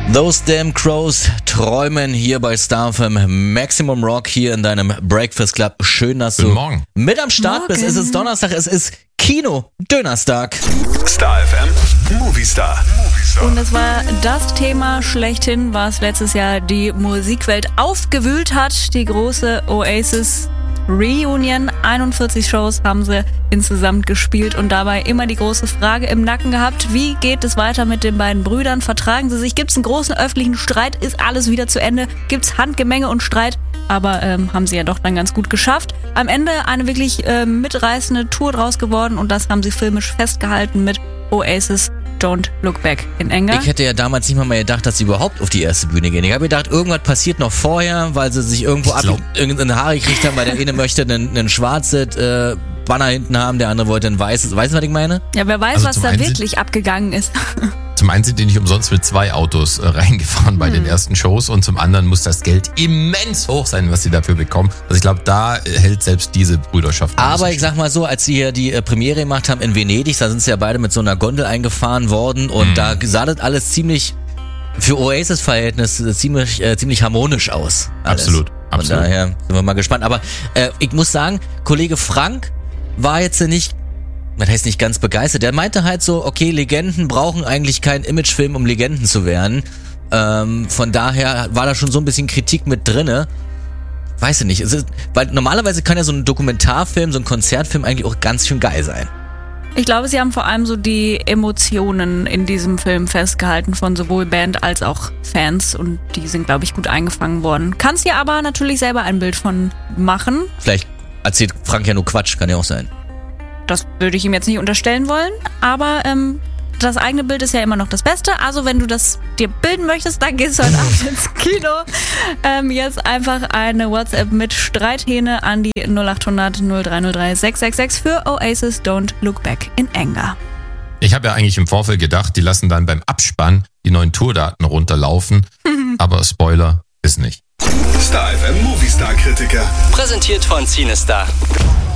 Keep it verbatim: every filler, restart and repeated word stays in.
Those Damn Crows träumen hier bei Star F M. Maximum Rock hier in deinem Breakfast Club. Schön, dass Guten du Morgen. mit am Start Morgen. bist. Es ist Donnerstag, es ist Kino-Dönerstag. Star F M Movie Star. Und es war das Thema schlechthin, was letztes Jahr die Musikwelt aufgewühlt hat. Die große Oasis Reunion. einundvierzig Shows haben sie insgesamt gespielt und dabei immer die große Frage im Nacken gehabt: Wie geht es weiter mit den beiden Brüdern? Vertragen sie sich? Gibt es einen großen öffentlichen Streit? Ist alles wieder zu Ende? Gibt es Handgemenge und Streit? Aber ähm, haben sie ja doch dann ganz gut geschafft. Am Ende eine wirklich äh, mitreißende Tour draus geworden und das haben sie filmisch festgehalten mit Oasis Don't Look Back in Anger. Ich hätte ja damals nicht mal mehr gedacht, dass sie überhaupt auf die erste Bühne gehen. Ich habe gedacht, irgendwas passiert noch vorher, weil sie sich irgendwo ab irgendeine Haare gekriegt haben, weil der eine möchte einen, einen schwarzes äh, Banner hinten haben, der andere wollte ein weißes. Weißt du, was ich meine? Ja, wer weiß, Also was zum da einen wirklich sind- abgegangen ist. Zum einen sind die nicht umsonst mit zwei Autos äh, reingefahren bei Hm. den ersten Shows und zum anderen muss das Geld immens hoch sein, was sie dafür bekommen. Also ich glaube, da äh, hält selbst diese Brüderschaft. noch ein Aber bisschen ich sag mal so, als sie hier die äh, Premiere gemacht haben in Venedig, da sind sie ja beide mit so einer Gondel eingefahren worden und Mhm. da sah das alles ziemlich, für Oasis-Verhältnisse, ziemlich, äh, ziemlich harmonisch aus. Alles. Absolut, Von absolut. daher sind wir mal gespannt. Aber äh, ich muss sagen, Kollege Frank war jetzt nicht, das heißt nicht ganz begeistert. Der meinte halt so, okay, Legenden brauchen eigentlich keinen Imagefilm, um Legenden zu werden. Ähm, von daher war da schon so ein bisschen Kritik mit drinne. Weiß ich nicht. Es ist, weil normalerweise kann ja so ein Dokumentarfilm, so ein Konzertfilm eigentlich auch ganz schön geil sein. Ich glaube, sie haben vor allem so die Emotionen in diesem Film festgehalten von sowohl Band als auch Fans und die sind, glaube ich, gut eingefangen worden. Kannst dir aber natürlich selber ein Bild von machen. Vielleicht erzählt Frank ja nur Quatsch, kann ja auch sein. Das würde ich ihm jetzt nicht unterstellen wollen, aber ähm, das eigene Bild ist ja immer noch das Beste. Also wenn du das dir bilden möchtest, dann gehst du heute Abend ins Kino. Ähm, jetzt einfach eine WhatsApp mit Streithähne an die null acht hundert null drei null drei sechs sechs sechs für Oasis Don't Look Back in Anger. Ich habe ja eigentlich im Vorfeld gedacht, die lassen dann beim Abspann die neuen Tourdaten runterlaufen. Aber Spoiler ist nicht. Star F M Movie Star Kritiker. Präsentiert von CineStar.